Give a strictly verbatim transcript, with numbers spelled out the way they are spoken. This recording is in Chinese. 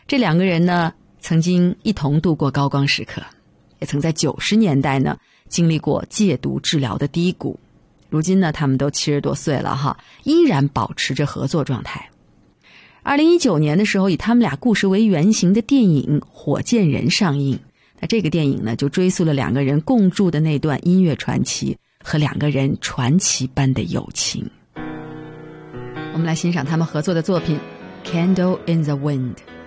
这两个人呢，曾经一同度过高光时刻，也曾在九十年代呢经历过戒毒治疗的低谷。如今呢，他们都七十多岁了哈，依然保持着合作状态。二零一九年的时候，以他们俩故事为原型的电影《火箭人》上映。那这个电影呢，就追溯了两个人共筑的那段音乐传奇和两个人传奇般的友情。我们来欣赏他们合作的作品《Candle in the Wind》。